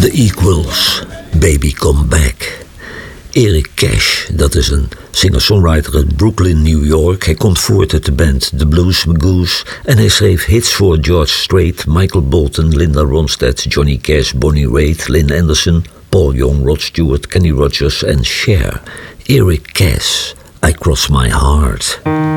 The Equals, Baby Come Back. Eric Cash, dat is een singer-songwriter uit Brooklyn, New York. Hij komt voort uit de band The Blues Magoos en hij schreef hits voor George Strait, Michael Bolton, Linda Ronstadt, Johnny Cash, Bonnie Raitt, Lynn Anderson, Paul Young, Rod Stewart, Kenny Rogers en Cher. Eric Cash, I Cross My Heart.